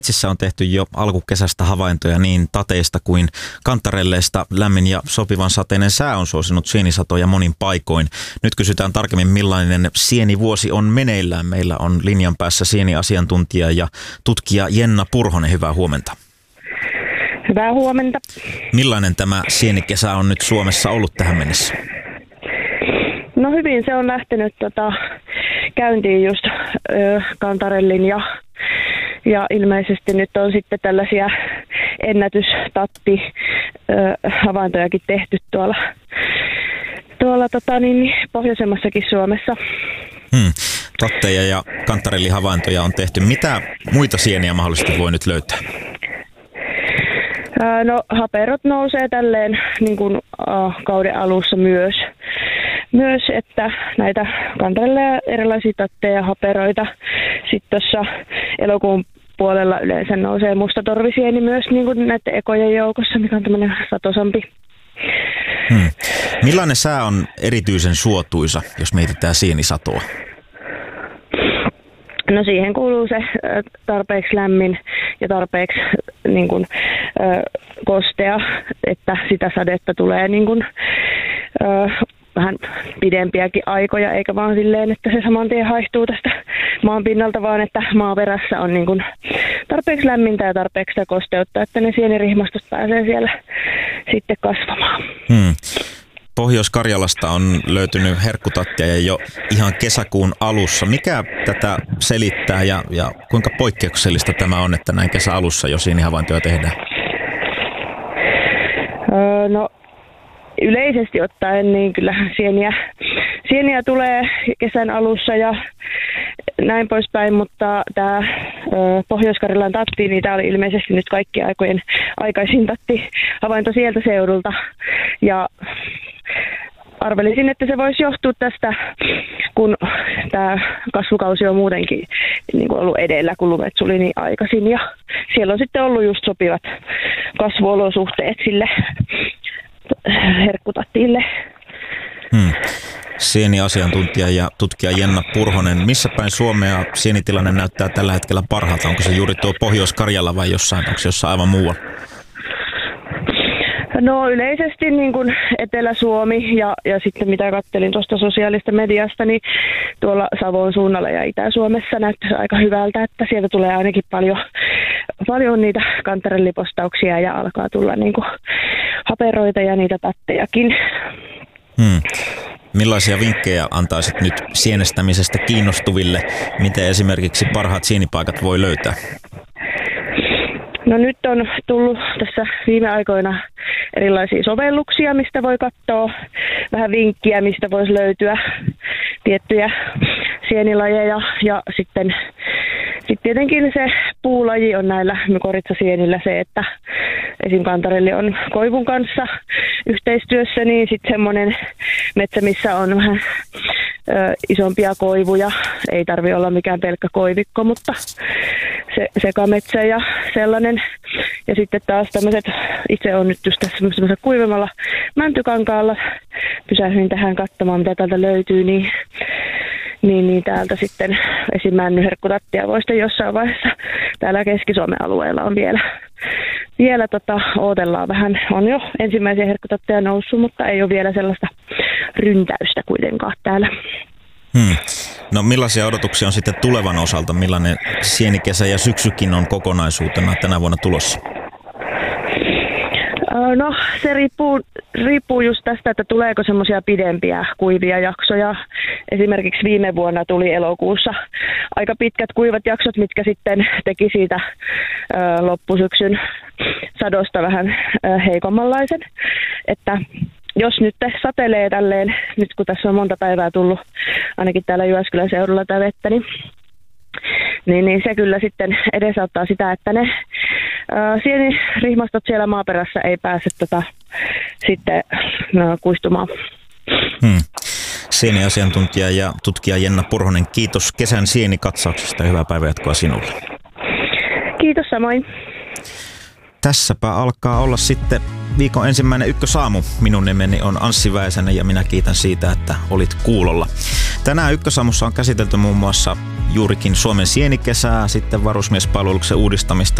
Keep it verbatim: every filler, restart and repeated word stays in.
Metsissä on tehty jo alkukesästä havaintoja niin tateista kuin kantarelleista. Lämmin ja sopivan sateinen sää on suosinut sienisatoja monin paikoin. Nyt kysytään tarkemmin, millainen sienivuosi on meneillään. Meillä on linjan päässä sieniasiantuntija ja tutkija Jenna Purhonen. Hyvää huomenta. Hyvää huomenta. Millainen tämä sienikesä on nyt Suomessa ollut tähän mennessä? No hyvin, se on lähtenyt tota, käyntiin just ö, kantarellin ja Ja ilmeisesti nyt on sitten tällaisia ennätystatti-havaintojakin tehty tuolla, tuolla tota, niin, pohjoisemmassakin Suomessa. Hmm. Tatteja ja kantarellihavaintoja on tehty. Mitä muita sieniä mahdollisesti voi nyt löytää? No haperot nousee tälleen niin kuin, uh, kauden alussa myös. Myös, että näitä kantarelleja erilaisia tatteja ja haperoita. Sitten tuossa elokuun puolella yleensä nousee mustatorvisieni myös niin kuin näiden ekojen joukossa, mikä on tämmöinen satosampi. Hmm. Millainen sää on erityisen suotuisa, jos mietitään sienisatoa? No siihen kuuluu se tarpeeksi lämmin ja tarpeeksi niin kuin, kostea, että sitä sadetta tulee niin kuin, vähän pidempiäkin aikoja, eikä vaan silleen, että se saman tien haihtuu tästä maan pinnalta, vaan että maaperässä on niin kuin tarpeeksi lämmintä ja tarpeeksi sitä kosteutta, että ne sienirihmastot pääsee siellä sitten kasvamaan. Hmm. Pohjois-Karjalasta on löytynyt herkkutatteja jo ihan kesäkuun alussa. Mikä tätä selittää ja, ja kuinka poikkeuksellista tämä on, että näin kesäalussa jo sienihavaintoja tehdään? Öö, no yleisesti ottaen niin kyllä sieniä, sieniä tulee kesän alussa ja näin poispäin, mutta tämä ö, Pohjois-Karjalan tatti, niin tämä oli ilmeisesti nyt kaikkien aikojen aikaisin tatti havainto sieltä seudulta. Ja arvelisin, että se voisi johtua tästä, kun tämä kasvukausi on muutenkin niin kuin ollut edellä, kun lumet suli niin aikaisin. Ja siellä on sitten ollut just sopivat kasvuolosuhteet sille herkkutattille. Hmm. Sieniasiantuntija ja tutkija Jenna Purhonen. Missä päin Suomea sienitilanne näyttää tällä hetkellä parhaalta? Onko se juuri tuo Pohjois-Karjala vai jossain, onko se jossain aivan muualla? No yleisesti niin kuin Etelä-Suomi ja, ja sitten mitä kattelin tuosta sosiaalista mediasta, niin tuolla Savon suunnalla ja Itä-Suomessa näyttäisi aika hyvältä, että sieltä tulee ainakin paljon, paljon niitä kantarellipostauksia ja alkaa tulla niin kuin haperoita ja niitä tattejakin. Hmm. Millaisia vinkkejä antaisit nyt sienestämisestä kiinnostuville? Miten esimerkiksi parhaat sienipaikat voi löytää? No nyt on tullut tässä viime aikoina erilaisia sovelluksia, mistä voi katsoa vähän vinkkiä, mistä voisi löytyä tiettyjä sienilajeja. Ja sitten sit tietenkin se puulaji on näillä mykorrhizasienillä se, että esim. Kantarelli on koivun kanssa yhteistyössä, niin sitten semmoinen metsä, missä on vähän ö, isompia koivuja, ei tarvitse olla mikään pelkkä koivikko, mutta se sekametsä ja sellainen. Ja sitten taas tämmöiset, itse on nyt just tässä semmoisella kuivemmalla mäntykankaalla, pysähdyin tähän katsomaan, mitä täältä löytyy, niin, niin, niin täältä sitten esim. Männyherkkutattia voi sitten jossain vaiheessa täällä Keski-Suomen alueella on vielä, vielä tota, odotellaan vähän, on jo ensimmäisiä herkkutatteja noussut, mutta ei ole vielä sellaista ryntäystä kuitenkaan täällä. Hmm. No millaisia odotuksia on sitten tulevan osalta? Millainen sienikesä ja syksykin on kokonaisuutena tänä vuonna tulossa? No se riippuu, riippuu just tästä, että tuleeko semmoisia pidempiä kuivia jaksoja. Esimerkiksi viime vuonna tuli elokuussa aika pitkät kuivat jaksot, mitkä sitten teki siitä ö, loppusyksyn sadosta vähän ö, heikommanlaisen. Että jos nyt satelee tälleen, nyt kun tässä on monta päivää tullut, ainakin täällä Jyväskylän seudulla tämä vettä, niin, niin, niin se kyllä sitten edesauttaa sitä, että ne ää, sienirihmastot siellä maaperässä ei pääse tota, sitten no, kuistumaan. Hmm. Sieniasiantuntija ja tutkija Jenna Purhonen, kiitos kesän sienikatsauksesta ja hyvää päivänjatkoa sinulle. Kiitos samoin. Tässäpä alkaa olla sitten viikon ensimmäinen Ykkösaamu. Minun nimeni on Anssi Väisänen ja minä kiitän siitä, että olit kuulolla. Tänään Ykkösaamussa on käsitelty muun muassa juurikin Suomen sienikesää, sitten varusmiespalveluksen uudistamista